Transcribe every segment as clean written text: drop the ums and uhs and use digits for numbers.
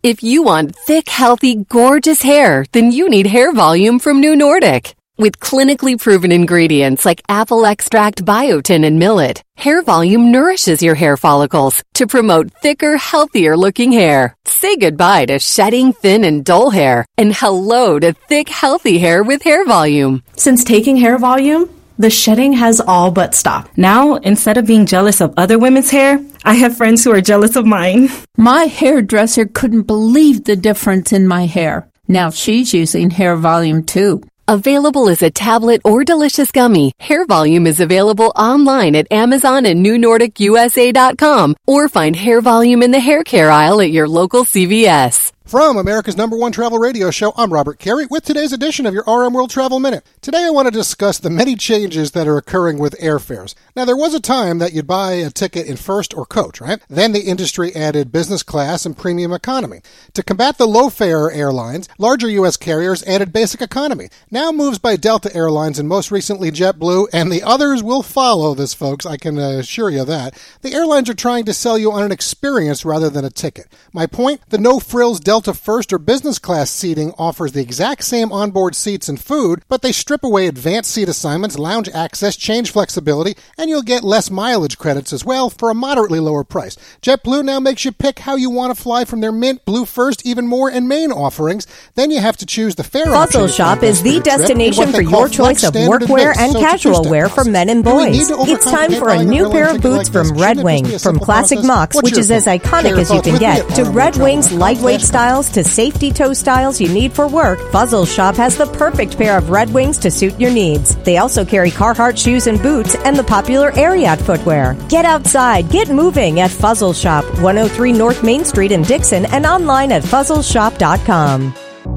If you want thick, healthy, gorgeous hair, then you need Hair Volume from New Nordic. With clinically proven ingredients like apple extract, biotin, and millet, Hair Volume nourishes your hair follicles to promote thicker, healthier-looking hair. Say goodbye to shedding, thin, and dull hair, and hello to thick, healthy hair with Hair Volume. Since taking Hair Volume, the shedding has all but stopped. Now, instead of being jealous of other women's hair, I have friends who are jealous of mine. My hairdresser couldn't believe the difference in my hair. Now she's using Hair Volume too. Available as a tablet or delicious gummy, Hair Volume is available online at Amazon and NewNordicUSA.com, or find Hair Volume in the hair care aisle at your local CVS. From America's #1 travel radio show, I'm Robert Carey with today's edition of your RM World Travel Minute. Today I want to discuss the many changes that are occurring with airfares. Now, there was a time that you'd buy a ticket in first or coach, right? Then the industry added business class and premium economy. To combat the low-fare airlines, larger U.S. carriers added basic economy. Now moves by Delta Airlines and most recently JetBlue, and the others will follow this, folks, I can assure you that. The airlines are trying to sell you on an experience rather than a ticket. My point? The no-frills Delta first or business class seating offers the exact same onboard seats and food, but they strip away advanced seat assignments, lounge access, change flexibility, and you'll get less mileage credits as well for a moderately lower price. JetBlue now makes you pick how you want to fly from their Mint, Blue First, Even More, and Main offerings. Then you have to choose the fare option. Fuzzle Shop is the destination for your choice of workwear and casual wear for men and boys. It's time for a new pair of boots from Red Wing. From classic mucks, which is as iconic as you can get, to Red Wing's lightweight styles to safety toe styles you need for work, Fuzzle Shop has the perfect pair of Red Wings to suit your needs. They also carry Carhartt shoes and boots and the popular Ariat footwear. Get outside, get moving at Fuzzle Shop, 103 North Main Street in Dixon, and online at fuzzleshop.com.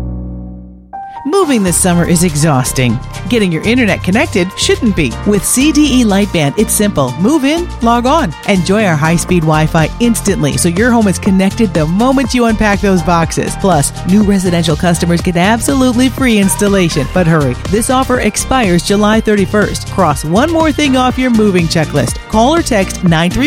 Moving this summer is exhausting. Getting your internet connected shouldn't be. With CDE Lightband, it's simple. Move in, log on. Enjoy our high-speed Wi-Fi instantly so your home is connected the moment you unpack those boxes. Plus, new residential customers get absolutely free installation. But hurry, this offer expires July 31st. Cross one more thing off your moving checklist. Call or text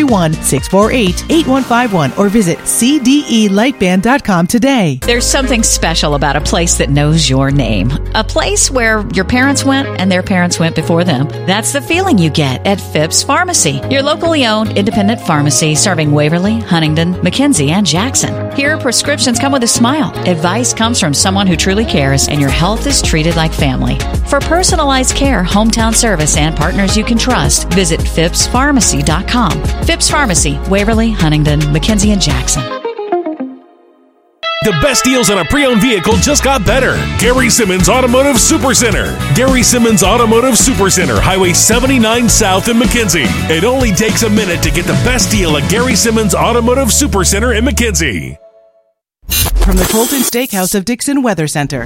931-648-8151 or visit cdelightband.com today. There's something special about a place that knows your name. A place where your parents went and their parents went before them. That's the feeling you get at Phipps Pharmacy, your locally owned independent pharmacy serving Waverly, Huntingdon, McKenzie, and Jackson. Here, prescriptions come with a smile. Advice comes from someone who truly cares, and your health is treated like family. For personalized care, hometown service, and partners you can trust, visit phippspharmacy.com. Phipps Pharmacy, Waverly, Huntingdon, McKenzie, and Jackson. The best deals on a pre-owned vehicle just got better. Gary Simmons Automotive Supercenter. Gary Simmons Automotive Supercenter, Highway 79 South in McKenzie. It only takes a minute to get the best deal at Gary Simmons Automotive Supercenter in McKenzie. From the Colton Steakhouse of Dixon Weather Center.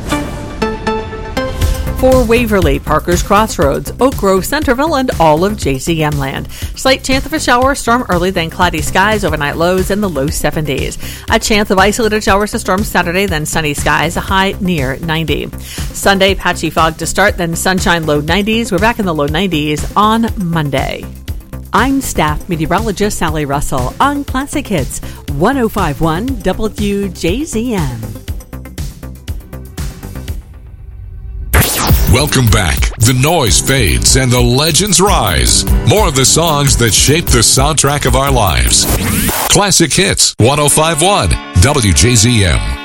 For Waverly, Parker's Crossroads, Oak Grove, Centerville, and all of JZM land. Slight chance of a shower or storm early, then cloudy skies, overnight lows in the low 70s. A chance of isolated showers to storm Saturday, then sunny skies, a high near 90. Sunday, patchy fog to start, then sunshine, low 90s. We're back in the low 90s on Monday. I'm staff meteorologist Sally Russell on Classic Hits 105.1 WJZM. Welcome back. The noise fades and the legends rise. More of the songs that shape the soundtrack of our lives. Classic Hits 105.1 WJZM.